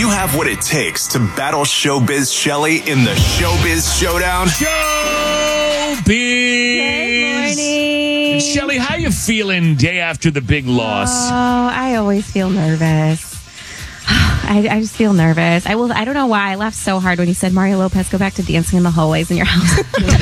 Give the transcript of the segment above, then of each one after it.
you have what it takes to battle Showbiz Shelly in the Showbiz Showdown? Showbiz! Good morning. Shelly, how you feeling day after the big loss? Oh, I always feel nervous. I just feel nervous. I don't know why. I laughed so hard when you said, Mario Lopez, go back to dancing in the hallways in your house.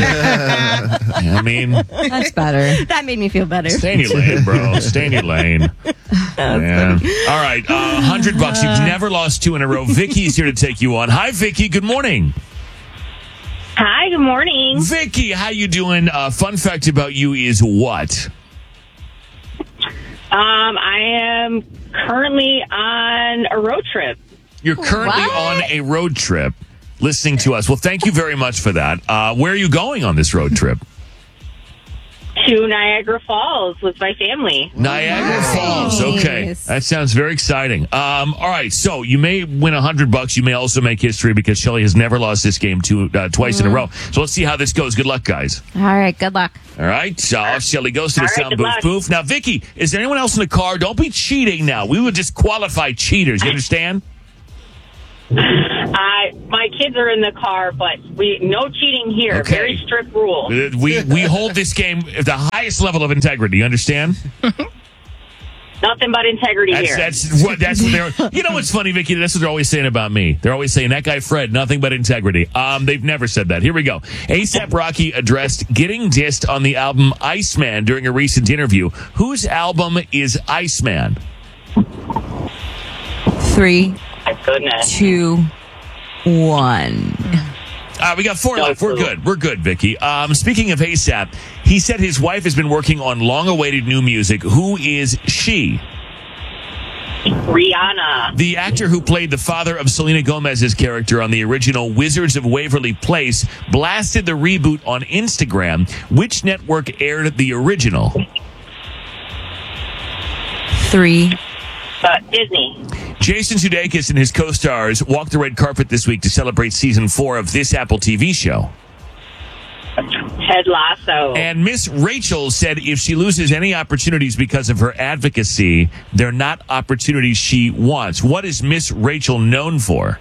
I mean, That's better. That made me feel better. stay in your lane, bro. Stay in your lane. Yeah. All right, $100. You've never lost two in a row. Vicky's here to take you on. Hi, Vicky. Good morning. Hi, good morning. Vicky, how you doing? Fun fact about you is what? I am currently on a road trip. You're currently on a road trip listening to us. Well, thank you very much for that. Where are you going on this road trip? To Niagara Falls with my family. Niagara Falls. Okay. Nice. That sounds very exciting. All right. So you may win $100. You may also make history because Shelly has never lost this game twice in a row. So let's see how this goes. Good luck, guys. All right, good luck. All right. So Shelly goes to the All right, sound good booth. luck. Booth. Now, Vicky, is there anyone else in the car? Don't be cheating now. We would disqualify cheaters. You understand? My kids are in the car, but no cheating here. Okay. Very strict rules. We hold this game at the highest level of integrity. You understand? Nothing but integrity here. That's what they're. You know what's funny, Vicky? That's what they're always saying about me. They're always saying that guy Fred, nothing but integrity. They've never said that. Here we go. A$AP Rocky addressed getting dissed on the album Iceman during a recent interview. Whose album is Iceman? 3, My goodness. 2, 1. We got 4 left. We're clue. good. We're good, Vicky. Speaking of A$AP, he said his wife has been working on long-awaited new music. Who is she? Rihanna. The actor who played the father of Selena Gomez's character on the original Wizards of Waverly Place blasted the reboot on Instagram. Which network aired the original? 3, Disney. Jason Sudeikis and his co-stars walked the red carpet this week to celebrate season 4 of this Apple TV show. Ted Lasso. And Miss Rachel said if she loses any opportunities because of her advocacy, they're not opportunities she wants. What is Miss Rachel known for?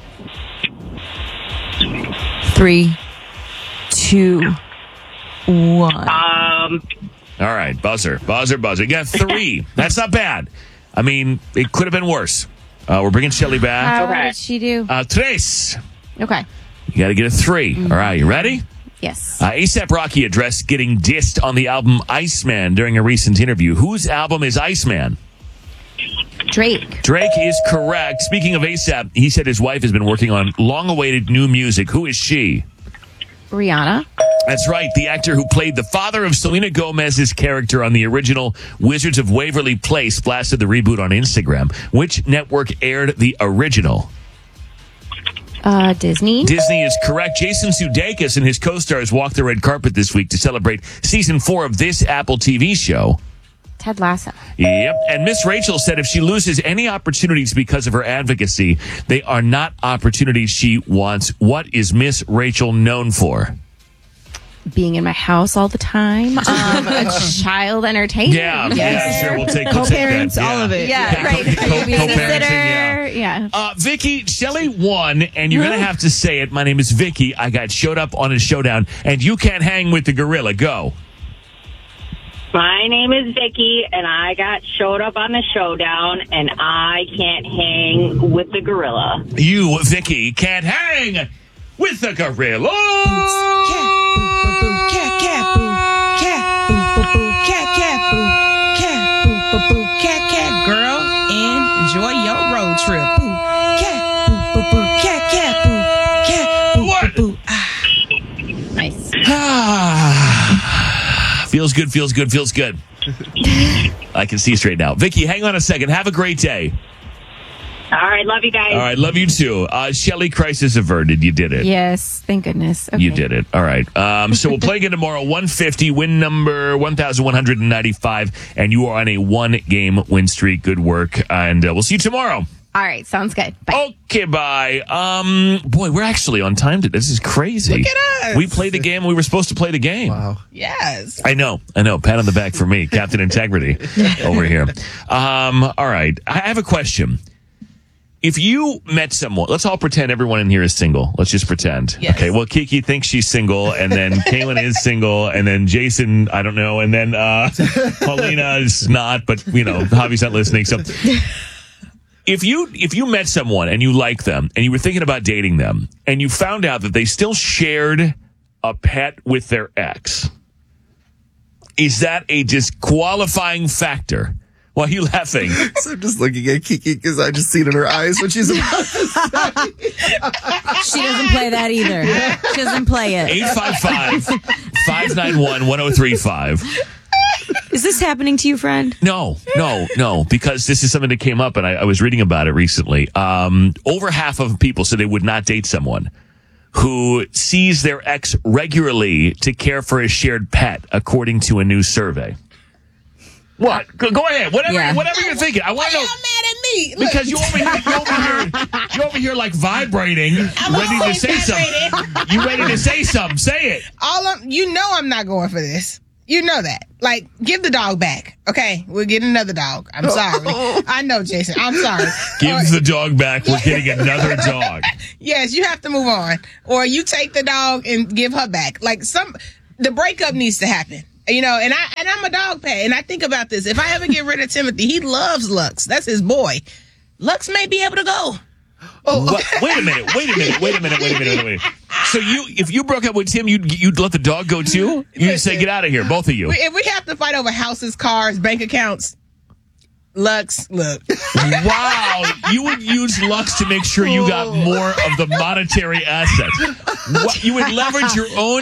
3, 2, 1. All right, buzzer. You got 3. That's not bad. I mean, it could have been worse. We're bringing Shelly back. How Okay. did she do? Tres. Okay. You got to get a 3. All right, you ready? Yes. A$AP Rocky addressed getting dissed on the album Iceman during a recent interview. Whose album is Iceman? Drake. Drake is correct. Speaking of A$AP, he said his wife has been working on long-awaited new music. Who is she? Rihanna. That's right. The actor who played the father of Selena Gomez's character on the original Wizards of Waverly Place blasted the reboot on Instagram. Which network aired the original? Disney. Disney is correct. Jason Sudeikis and his co-stars walked the red carpet this week to celebrate season 4 of this Apple TV show. Ted Lasso. Yep. And Miss Rachel said if she loses any opportunities because of her advocacy, they are not opportunities she wants. What is Miss Rachel known for? Being in my house all the time. A child entertainer. Yeah, sure. We'll take Co-parents, that. all of it. Yeah, right. Co-parenting, Yeah. Vicky, Shelly won, and you're going to have to say it. My name is Vicky. I got showed up on a showdown, and you can't hang with the gorilla. Go. My name is Vicky, and I got showed up on the showdown, and I can't hang with the gorilla. You, Vicky, can't hang with the gorilla. Girl, enjoy your road trip. Boo, cat, boo, boo, boo, cat, cat, boo, cat, boo, What? boo, boo. Ah. Nice. Feels good. I can see straight now. Vicky, hang on a second. Have a great day. All right, love you guys. All right, love you too. Shelly, crisis averted. You did it. Yes. Thank goodness. Okay. You did it. All right. So we'll play again tomorrow. 150, win number 1,195, and you are on a 1-game win streak. Good work, and we'll see you tomorrow. All right. Sounds good. Bye. Okay, bye. Boy, we're actually on time today. This is crazy. Look at us. We played the game. We were supposed to play the game. Wow. Yes. I know. Pat on the back for me, Captain Integrity over here. All right. I have a question. If you met someone, let's all pretend everyone in here is single. Let's just pretend. Yes. Okay. Well, Kiki thinks she's single, and then Kaylin is single, and then Jason, I don't know, and then Paulina is not, but Javi's not listening. So, if you met someone and you like them, and you were thinking about dating them, and you found out that they still shared a pet with their ex, is that a disqualifying factor? Why are you laughing? So I'm just looking at Kiki because I just see it in her eyes what she's about to say. She doesn't play that either. She doesn't play it. 855-591-1035. Is this happening to you, friend? No, because this is something that came up, and I was reading about it recently. Over half of people said they would not date someone who sees their ex regularly to care for a shared pet, according to a new survey. What? Go ahead. Whatever you're thinking. I want to know. Y'all mad at me? Look. Because you over here like vibrating, ready to say something. You ready to say something? Say it. I'm not going for this. You know that. Like, give the dog back. Okay, we'll get another dog. I'm sorry. I know, Jason. I'm sorry. Give the dog back. We're getting another dog. Yes, you have to move on, or you take the dog and give her back. Like the breakup needs to happen. And I'm a dog pet, and I think about this. If I ever get rid of Timothy, he loves Lux. That's his boy. Lux may be able to go. Oh, wait a minute. So if you broke up with Tim, you'd let the dog go too? You'd say, get out of here, both of you. If we have to fight over houses, cars, bank accounts, Lux, look. Wow, you would use Lux to make sure you got more of the monetary assets. You would leverage your own.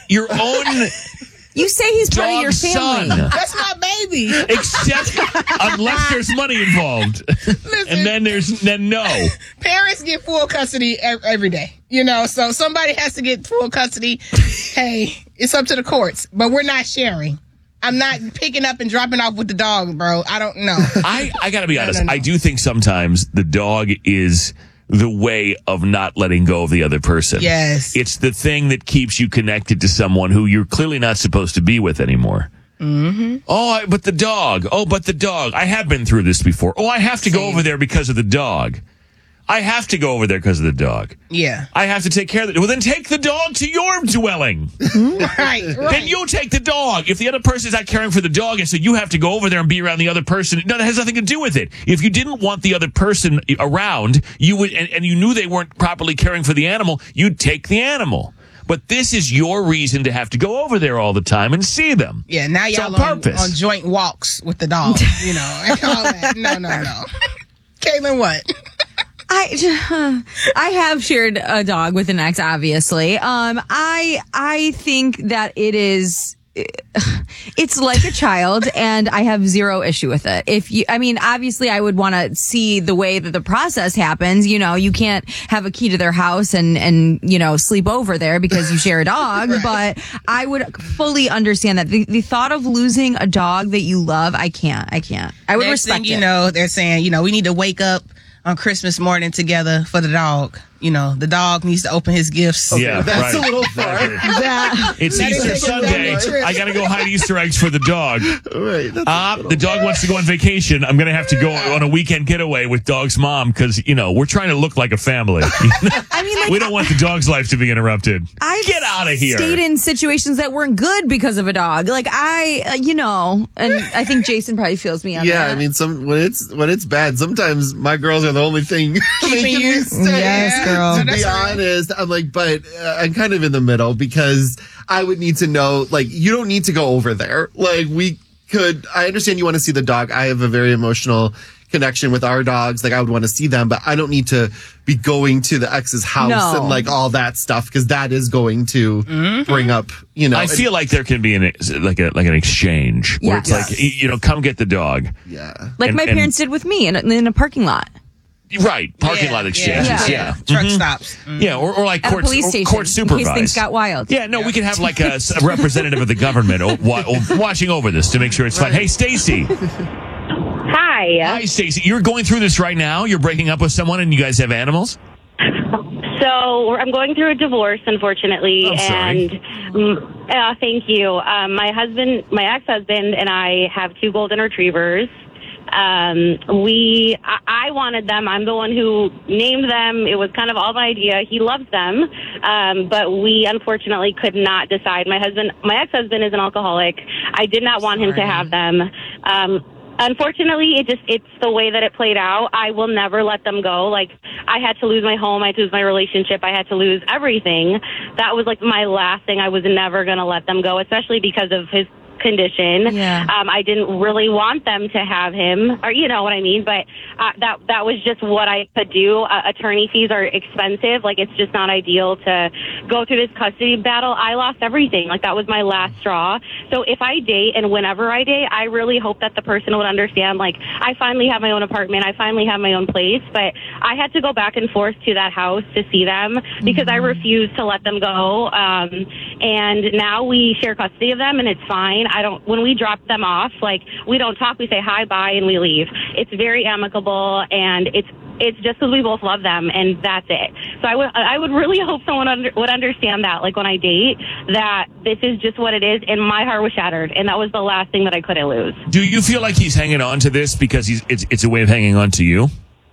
You say he's part of your family. Son. That's my baby. Except unless there's money involved. Listen, and then no. Parents get full custody every day. So somebody has to get full custody. Hey, it's up to the courts. But we're not sharing. I'm not picking up and dropping off with the dog, bro. I don't know. I got to be honest. No. I do think sometimes the dog is the way of not letting go of the other person. Yes. It's the thing that keeps you connected to someone who you're clearly not supposed to be with anymore. Mm-hmm. But the dog. I have been through this before. I have to go over there because of the dog. I have to go over there because of the dog. Yeah. I have to take care of it. Well, then take the dog to your dwelling. Right. Then you take the dog. If the other person is not caring for the dog, and so you have to go over there and be around the other person, no, that has nothing to do with it. If you didn't want the other person around, you would, and you knew they weren't properly caring for the animal, you'd take the animal. But this is your reason to have to go over there all the time and see them. Yeah, now y'all on joint walks with the dog, and all that. No. Kaylin, what? I have shared a dog with an ex, obviously. I think that it's like a child, and I have zero issue with it. Obviously I would want to see the way that the process happens. You can't have a key to their house and sleep over there because you share a dog, right. But I would fully understand that the thought of losing a dog that you love, I can't. I would respect it. They're saying, we need to wake up on Christmas morning together for the dog. The dog needs to open his gifts. Yeah, that's a little far. It's Easter Sunday. I got to go hide Easter eggs for the dog. Right. The dog wants to go on vacation. I'm going to have to go on a weekend getaway with dog's mom because, we're trying to look like a family. We don't want the dog's life to be interrupted. Get out of here. Stayed in situations that weren't good because of a dog. And I think Jason probably feels me on that. Yeah, when it's bad, sometimes my girls are the only thing keeping you stay. Yes, girl. To be honest, I'm like, but I'm kind of in the middle because I would need to know, you don't need to go over there. I understand you want to see the dog. I have a very emotional connection with our dogs. I would want to see them, but I don't need to be going to the ex's house and all that stuff because that is going to bring up, I feel like there can be an exchange where it's like, come get the dog. Yeah. Like my parents did with me in a parking lot. Right, parking lot exchanges, yeah. Truck stops. Yeah, or like at court, a police station, court supervised. In case things got wild. Yeah, no, we could have like a representative of the government watching over this to make sure it's fine. Hey, Stacy. Hi. Hi, Stacy. You're going through this right now? You're breaking up with someone and you guys have animals? So I'm going through a divorce, unfortunately. I'm sorry. And thank you. My ex-husband and I have 2 golden retrievers. I wanted them. I'm the one who named them. It was kind of all my idea. He loves them, but we unfortunately could not decide. My ex-husband is an alcoholic. I did not want him to have them. Unfortunately, it's the way that it played out. I will never let them go. Like, I had to lose my home. I had to lose my relationship. I had to lose everything. That was like my last thing. I was never going to let them go, especially because of his condition. Yeah. I didn't really want them to have him, or you know what I mean, but that was just what I could do. Attorney fees are expensive. Like, it's just not ideal to go through this custody battle. I lost everything. Like, that was my last straw. So if I date, and whenever I date, I really hope that the person would understand, like, I finally have my own apartment, I finally have my own place, but I had to go back and forth to that house to see them because I refused to let them go. And now we share custody of them, and it's fine. When we drop them off, like, we don't talk, we say hi, bye, and we leave. It's very amicable, and it's just because we both love them, and that's it. So I would really hope someone would understand that, like, when I date, that this is just what it is, and my heart was shattered, and that was the last thing that I couldn't lose. Do you feel like he's hanging on to this because it's a way of hanging on to you?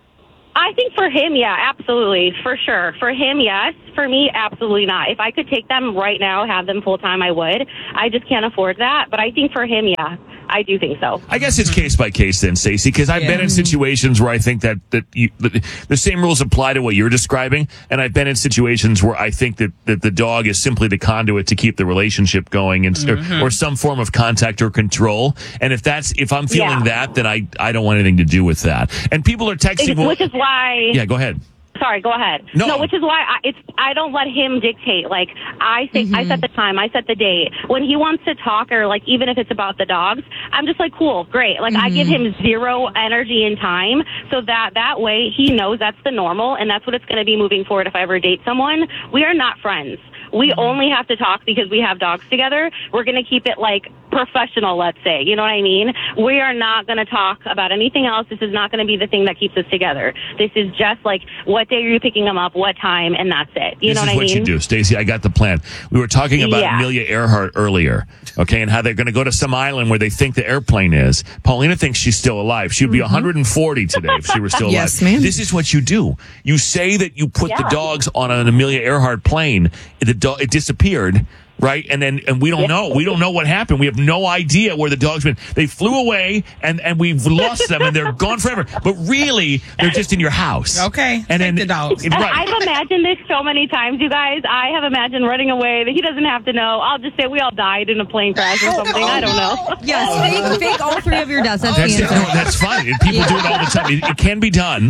I think for him, yeah, absolutely, for sure. For him, yes. For me, absolutely not. If I could take them right now, have them full time, I would. I just can't afford that. But I think for him, yeah, I do think so. I guess it's case by case then, Stacey, because I've been in situations where I think that the same rules apply to what you're describing, and I've been in situations where I think that the dog is simply the conduit to keep the relationship going, and or some form of contact or control. And if I'm feeling that, then I don't want anything to do with that. And people are texting, which is why. Yeah, go ahead. Sorry, go ahead. No, which is why I don't let him dictate. Like, I think I set the time, I set the date. When he wants to talk, or like even if it's about the dogs, I'm just like, cool, great. Like, I give him zero energy and time, so that way he knows that's the normal, and that's what it's going to be moving forward. If I ever date someone, we are not friends. We only have to talk because we have dogs together. We're going to keep it like professional, let's say. You know what I mean? We are not going to talk about anything else. This is not going to be the thing that keeps us together. This is just like, what day are you picking them up, what time, and that's it. You know what I mean? This is what you do, Stacey. I got the plan. We were talking about Amelia Earhart earlier, okay, and how they're going to go to some island where they think the airplane is. Paulina thinks she's still alive. She would be 140 today if she were still alive. Yes, ma'am. This is what you do. You say that you put the dogs on an Amelia Earhart plane. It disappeared. Right, and we don't know. We don't know what happened. We have no idea where the dogs been. They flew away, and we've lost them, and they're gone forever. But really, they're just in your house. Okay, and then the dogs. Right. I've imagined this so many times, you guys. I have imagined running away that he doesn't have to know. I'll just say we all died in a plane crash or something. I don't know. Yes, fake all three of your deaths. That's that's fine. People do it all the time. It can be done.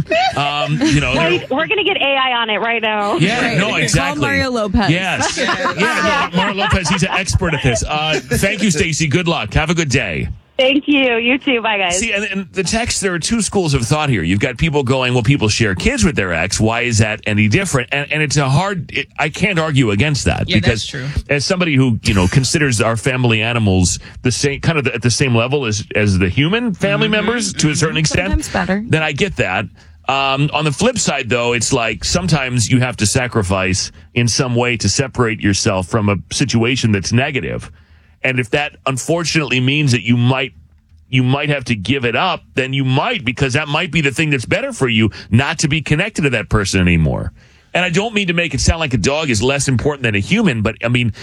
We're gonna get AI on it right now. Yeah, no, exactly. Call Mario Lopez. Yes, Mario Lopez. He's an expert at this. Thank you, Stacey. Good luck. Have a good day. Thank you. You too. Bye, guys. See, and the text, there are two schools of thought here. You've got people going, well, people share kids with their ex. Why is that any different? And it's I can't argue against that. Yeah, because that's true. As somebody who, considers our family animals the same, kind of at the same level as the human family members to a certain extent. Sometimes better. Then I get that. On the flip side, though, it's like sometimes you have to sacrifice in some way to separate yourself from a situation that's negative. And if that unfortunately means that you might have to give it up, then you might, because that might be the thing that's better for you, not to be connected to that person anymore. And I don't mean to make it sound like a dog is less important than a human, but I mean,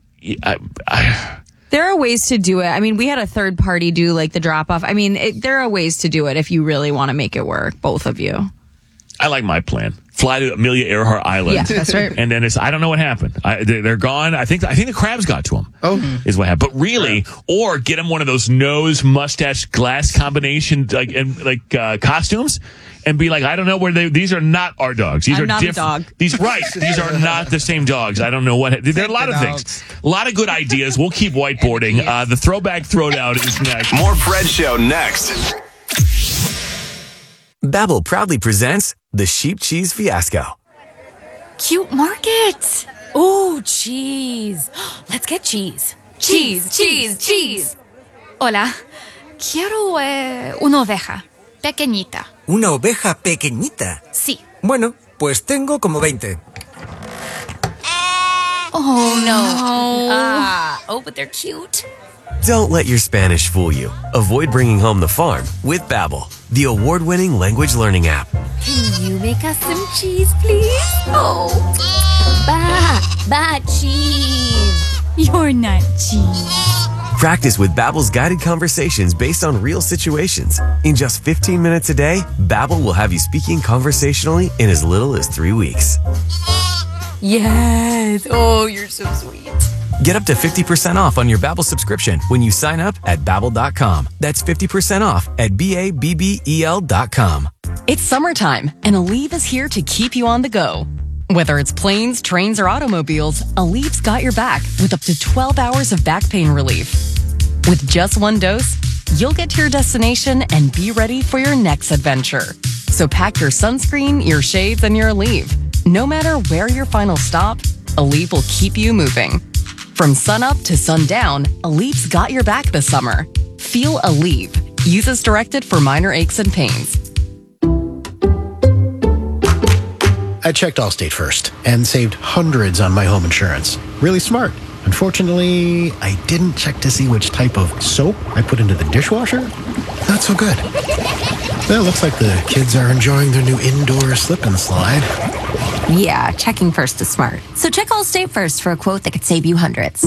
there are ways to do it. I mean, we had a third party do like the drop off. I mean, there are ways to do it if you really want to make it work, both of you. I like my plan. Fly to Amelia Earhart Island. Yeah, that's right. And then I don't know what happened. They're gone. I think the crabs got to them. Oh, is what happened. But really, or get them one of those nose, mustache, glass combination costumes, and be like, I don't know where these are not our dogs. These I'm are not different. a dog. These are not the same dogs. I don't know what. There are a lot of things. A lot of good ideas. We'll keep whiteboarding. The throwback throwdown is next. More Fred Show next. Babbel proudly presents the Sheep Cheese Fiasco. Cute market. Ooh, cheese. Let's get cheese. Cheese. Hola. Quiero una oveja. Pequeñita. ¿Una oveja pequeñita? Sí. Bueno, pues tengo como 20. Oh, no. But they're cute. Don't let your Spanish fool you. Avoid bringing home the farm with Babbel, the award-winning language learning app. Can you make us some cheese, please? Oh, cheese. You're not cheese. Practice with Babbel's guided conversations based on real situations. In just 15 minutes a day, Babbel will have you speaking conversationally in as little as 3 weeks. Yes. Oh, you're so sweet. Get up to 50% off on your Babbel subscription when you sign up at Babbel.com. That's 50% off at Babbel.com. It's summertime, and Aleve is here to keep you on the go. Whether it's planes, trains, or automobiles, Aleve's got your back with up to 12 hours of back pain relief. With just one dose, you'll get to your destination and be ready for your next adventure. So pack your sunscreen, your shades, and your Aleve. No matter where your final stop, Aleve will keep you moving. From sunup to sundown, Aleve's got your back this summer. Feel Aleve. Use as directed for minor aches and pains. I checked Allstate first and saved hundreds on my home insurance. Really smart. Unfortunately, I didn't check to see which type of soap I put into the dishwasher. Not so good. Well, looks like the kids are enjoying their new indoor slip and slide. Yeah, checking first is smart. So check Allstate first for a quote that could save you hundreds.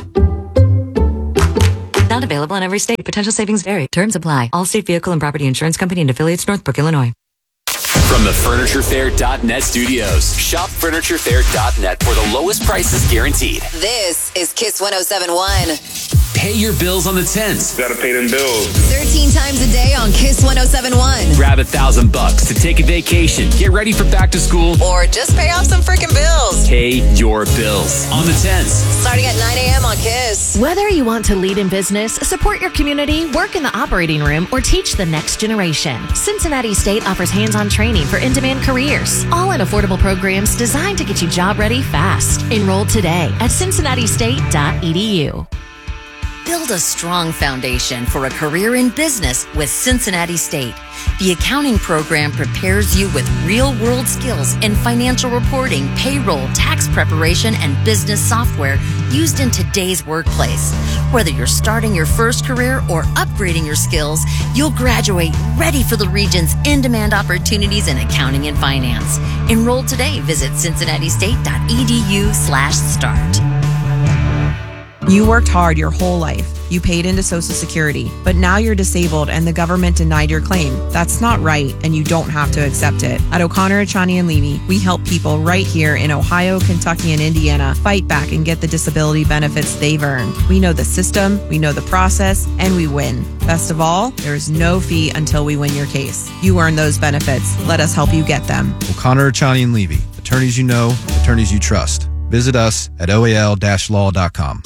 Not available in every state. Potential savings vary. Terms apply. Allstate Vehicle and Property Insurance Company and affiliates, Northbrook, Illinois. From the FurnitureFair.net studios, shop FurnitureFair.net for the lowest prices guaranteed. This is Kiss 107.1. Pay your bills on the 10th. Gotta pay them bills. 13 times a day on Kiss 107.1. Grab $1,000 to take a vacation, get ready for back to school, or just pay off some freaking bills. Pay your bills on the 10th. Starting at 9 a.m. on Kiss. Whether you want to lead in business, support your community, work in the operating room, or teach the next generation, Cincinnati State offers hands-on training for in-demand careers, all in affordable programs designed to get you job ready fast. Enroll today at cincinnati-state.edu. Build a strong foundation for a career in business with Cincinnati State. The accounting program prepares you with real-world skills in financial reporting, payroll, tax preparation, and business software used in today's workplace. Whether you're starting your first career or upgrading your skills, you'll graduate ready for the region's in-demand opportunities in accounting and finance. Enroll today. Visit cincinnati-state.edu/start. You worked hard your whole life. You paid into Social Security, but now you're disabled and the government denied your claim. That's not right, and you don't have to accept it. At O'Connor, Achani, and Leamy, we help people right here in Ohio, Kentucky, and Indiana fight back and get the disability benefits they've earned. We know the system, we know the process, and we win. Best of all, there is no fee until we win your case. You earn those benefits. Let us help you get them. O'Connor, Achani, and Levy. Attorneys you know, attorneys you trust. Visit us at oal-law.com.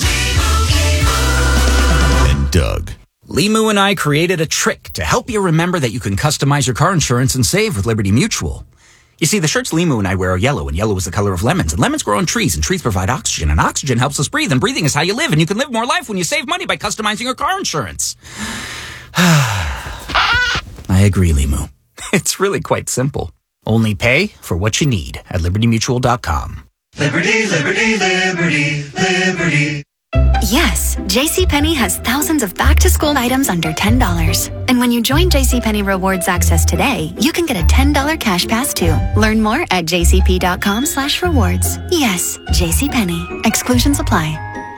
Doug. Limu and I created a trick to help you remember that you can customize your car insurance and save with Liberty Mutual. You see, the shirts Limu and I wear are yellow, and yellow is the color of lemons, and lemons grow on trees, and trees provide oxygen, and oxygen helps us breathe, and breathing is how you live, and you can live more life when you save money by customizing your car insurance. I agree, Limu. It's really quite simple. Only pay for what you need at libertymutual.com. Liberty, liberty, liberty, liberty. Yes, JCPenney has thousands of back-to-school items under $10. And when you join JCPenney Rewards Access today, you can get a $10 cash pass too. Learn more at jcp.com/rewards. Yes, JCPenney. Exclusions apply.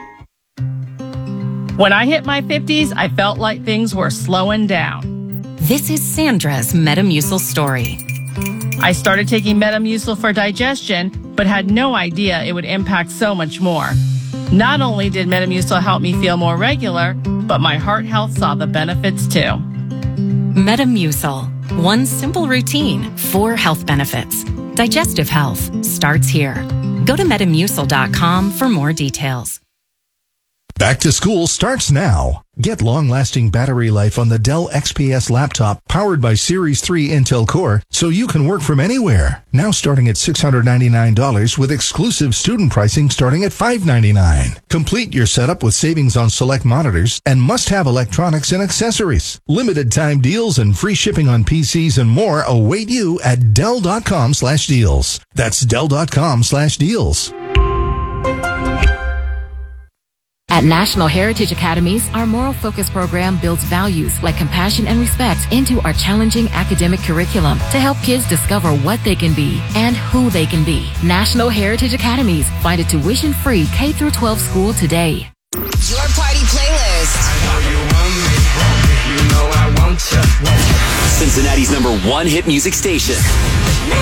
When I hit my 50s, I felt like things were slowing down. This is Sandra's Metamucil story. I started taking Metamucil for digestion, but had no idea it would impact so much more. Not only did Metamucil help me feel more regular, but my heart health saw the benefits too. Metamucil. One simple routine, 4 health benefits. Digestive health starts here. Go to Metamucil.com for more details. Back to school starts now. Get long-lasting battery life on the Dell XPS laptop powered by Series 3 Intel Core so you can work from anywhere. Now starting at $699 with exclusive student pricing starting at $599. Complete your setup with savings on select monitors and must-have electronics and accessories. Limited time deals and free shipping on PCs and more await you at Dell.com/deals. That's Dell.com/deals. At At National Heritage Academies, our moral focus program builds values like compassion and respect into our challenging academic curriculum to help kids discover what they can be and who they can be. National Heritage Academies. Find a tuition-free K-12 school today. Your party playlist. Cincinnati's #1 hit music station.